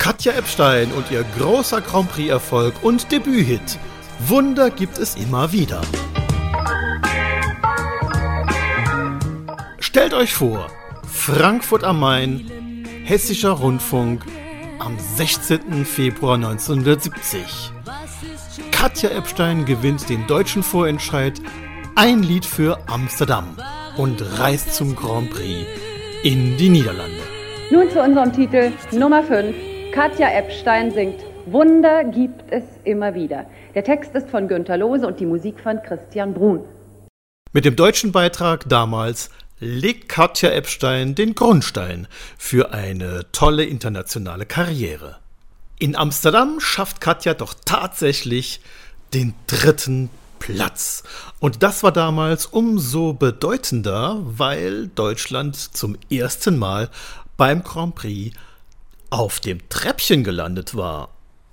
Katja Epstein und ihr großer Grand Prix-Erfolg und Debüthit Wunder gibt es immer wieder. Stellt euch vor, Frankfurt am Main, Hessischer Rundfunk, am 16. Februar 1970. Katja Epstein gewinnt den deutschen Vorentscheid Ein Lied für Amsterdam und reist zum Grand Prix in die Niederlande. Nun zu unserem Titel Nummer 5. Katja Epstein singt Wunder gibt es immer wieder. Der Text ist von Günter Lohse und die Musik von Christian Bruhn. Mit dem deutschen Beitrag damals legt Katja Epstein den Grundstein für eine tolle internationale Karriere. In Amsterdam schafft Katja doch tatsächlich den 3. Platz. Und das war damals umso bedeutender, weil Deutschland zum ersten Mal beim Grand Prix auf dem Treppchen gelandet war.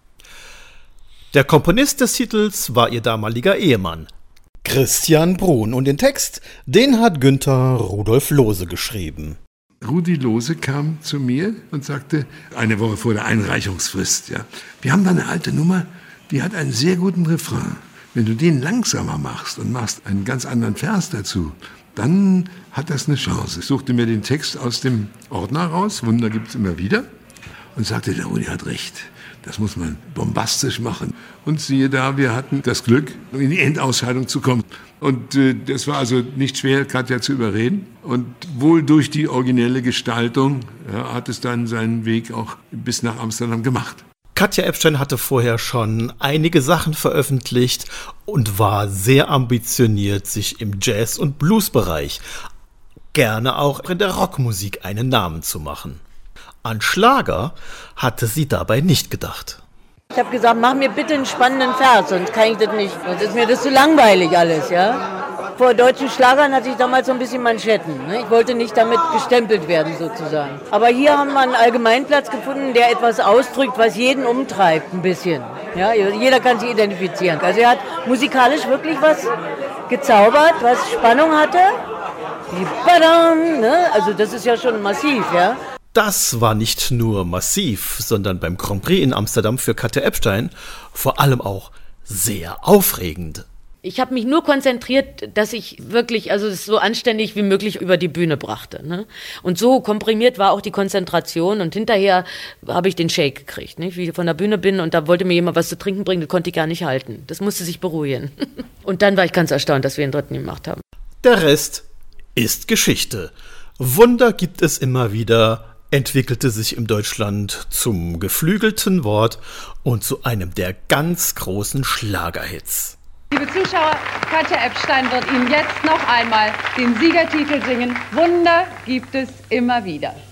Der Komponist des Titels war ihr damaliger Ehemann, Christian Bruhn. Und den Text, den hat Günter Rudolf Lohse geschrieben. Rudi Lohse kam zu mir und sagte, eine Woche vor der Einreichungsfrist, ja, wir haben da eine alte Nummer, die hat einen sehr guten Refrain. Wenn du den langsamer machst und machst einen ganz anderen Vers dazu, dann hat das eine Chance. Ich suchte mir den Text aus dem Ordner raus, Wunder gibt's immer wieder, und sagte, der Rudi hat recht. Das muss man bombastisch machen. Und siehe da, wir hatten das Glück, in die Endausscheidung zu kommen. Und das war also nicht schwer, Katja zu überreden. Und wohl durch die originelle Gestaltung hat es dann seinen Weg auch bis nach Amsterdam gemacht. Katja Epstein hatte vorher schon einige Sachen veröffentlicht und war sehr ambitioniert, sich im Jazz- und Bluesbereich, gerne auch in der Rockmusik einen Namen zu machen. An Schlager hatte sie dabei nicht gedacht. Ich habe gesagt, mach mir bitte einen spannenden Vers, sonst kann ich das nicht. Sonst ist mir das zu langweilig alles, ja. Vor deutschen Schlagern hatte ich damals so ein bisschen Manschetten. Ne? Ich wollte nicht damit gestempelt werden sozusagen. Aber hier haben wir einen Allgemeinplatz gefunden, der etwas ausdrückt, was jeden umtreibt ein bisschen. Ja, jeder kann sich identifizieren. Also er hat musikalisch wirklich was gezaubert, was Spannung hatte. Badam, ne? Also das ist ja schon massiv, ja. Das war nicht nur massiv, sondern beim Grand Prix in Amsterdam für Katja Epstein vor allem auch sehr aufregend. Ich habe mich nur konzentriert, dass ich wirklich, also es so anständig wie möglich über die Bühne brachte. Ne? Und so komprimiert war auch die Konzentration und hinterher habe ich den Shake gekriegt, ne? Wie ich von der Bühne bin und da wollte mir jemand was zu trinken bringen, das konnte ich gar nicht halten. Das musste sich beruhigen. Und dann war ich ganz erstaunt, dass wir den 3. gemacht haben. Der Rest ist Geschichte. Wunder gibt es immer wieder, entwickelte sich in Deutschland zum geflügelten Wort und zu einem der ganz großen Schlagerhits. Liebe Zuschauer, Katja Epstein wird Ihnen jetzt noch einmal den Siegertitel singen. Wunder gibt es immer wieder.